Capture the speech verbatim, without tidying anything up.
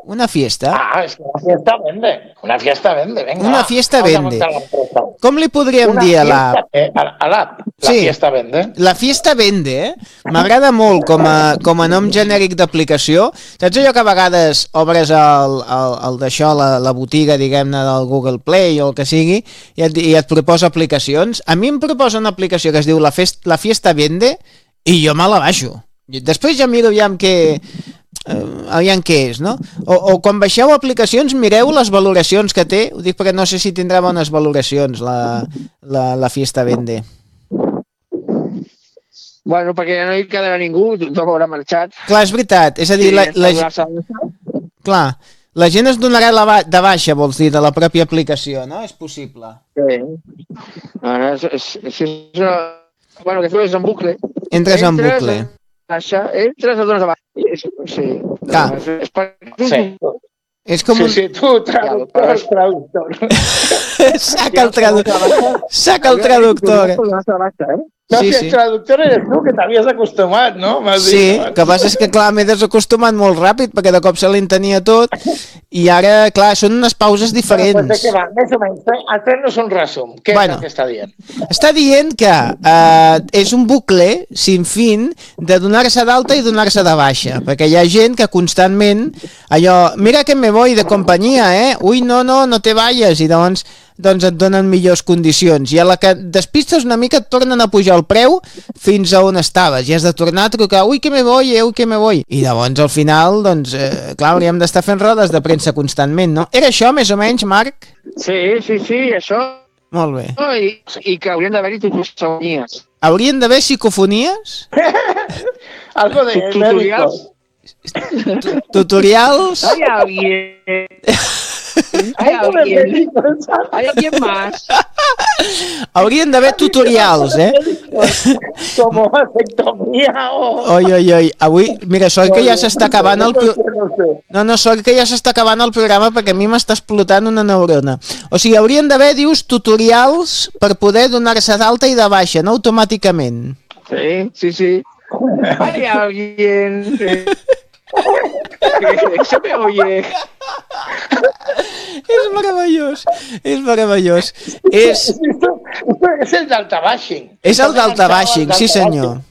Una fiesta. Ah, és que una fiesta vende. Una fiesta vende, venga. Una fiesta vende. Com li podríem una dir a l'app? Eh, a l'app, la sí, fiesta vende. La fiesta vende, eh? M'agrada molt com a, com a nom genèric d'aplicació. Saps allò que a vegades obres el, el, el d'això, la, la botiga, diguem-ne, del Google Play o el que sigui, i et, i et proposa aplicacions? A mi em proposa una aplicació que es diu La, Fest, la Fiesta Vende i jo me la baixo. Després ja miro aviam què... Uh, aviam què és, no? O, o quan baixeu aplicacions mireu les valoracions que té, ho dic perquè no sé si tindrà bones valoracions la, la, la Fiesta Vende. Bueno, perquè ja no hi quedarà ningú, tothom haurà marxat. Clar, és veritat, és a dir, la, la, la, clar, la gent es donarà la ba de baixa, vols dir, de la pròpia aplicació, no? És possible. Sí. Ara, és, és, és, és una... Bueno, que fes en bucle. Entres en bucle. Baixa, entres, et dones a baixa. Sí. Clar. És, per... sí. És com sí, un... sí, tu, traductor, traductor. Saca el traductor. Saca el traductor. No, sí, si el sí. traductor eres tu, que t'havies acostumat, no? Sí, el que passa és que, clar, m'he desacostumat molt ràpid, perquè de cop se l'entenia tot, i ara, clar, són unes pauses diferents. Bueno, pues de què va? Més o menys, hacer-nos un resum. Què bueno, és el que està dient? Està dient que eh, és un bucle sin fin de donar-se d'alta i donar-se de baixa, perquè hi ha gent que constantment, allò, mira que me voy de companyia, eh? Ui, no, no, no te vayas, i doncs... doncs et donen millors condicions, i a la que despistes una mica et tornen a pujar el preu fins a on estaves, i has de tornar a trucar, ui que me voy, eh, ui que me voy, i llavors al final, doncs, eh, clar, hauríem d'estar fent rodes de premsa constantment, no? Era això, més o menys, Marc? Sí, sí, sí, això. Molt bé. Oh, i, i que haurien d'haver-hi psicofonies. Haurien d'haver psicofonies? Algo de tutorials. Tutorials? Hay alguien... Hay alguien... Hay alguien más. Haurien d'haver tutorials, eh? Com vasectomia o... Oi, oi, oi. Avui, mira, sort que ja s'està acabant el... No, no, sort que ja s'està acabant el programa perquè a mi m'està explotant una neurona. O sigui, haurien d'haver, dius, tutorials per poder donar-se d'alta i de baixa, no automàticament. Sí, sí, sí. Hay alguien... Se me oye. És meravellós, és meravellós. És, és el daltabashing. És el daltabashing, sí senyor.